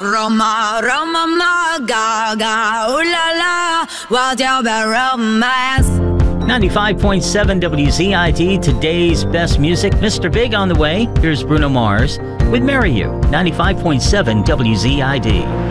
Roma, Roma, ma, ga, ooh la la, what's your bad romance? 95.7 WZID, today's best music. Mr. Big on the way. Here's Bruno Mars with Marry You. 95.7 WZID.